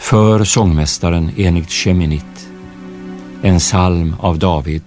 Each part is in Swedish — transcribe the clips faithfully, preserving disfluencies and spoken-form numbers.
För sångmästaren enligt Sheminit, en psalm av David.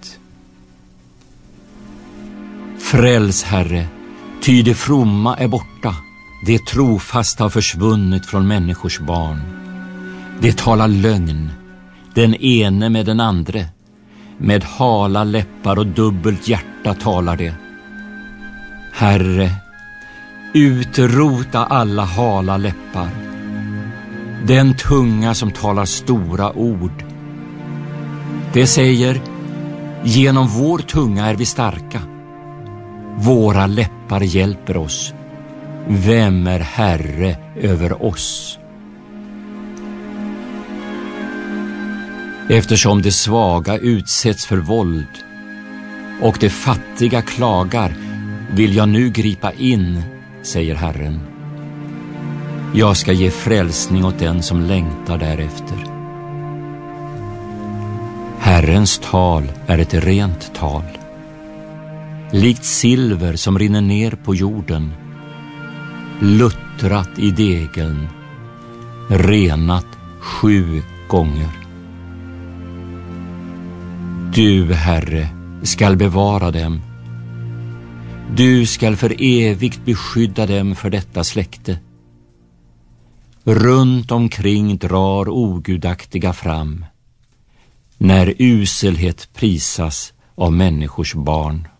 Fräls, Herre, ty det fromma är borta, det trofasta har försvunnit från människors barn. Det talar lögn, den ene med den andre, med hala läppar och dubbelt hjärta talar det. Herre, utrota alla hala läppar, den tunga som talar stora ord. Det säger, genom vår tunga är vi starka, våra läppar hjälper oss. Vem är herre över oss? Eftersom de svaga utsätts för våld och de fattiga klagar, vill jag nu gripa in, säger Herren. Jag ska ge frälsning åt den som längtar därefter. Herrens tal är ett rent tal, likt silver som rinner ner på jorden, luttrat i degeln, renat sju gånger. Du, Herre, skall bevara dem. Du skall för evigt beskydda dem för detta släkte. Runt omkring drar ogudaktiga fram, när uselhet prisas av människors barn.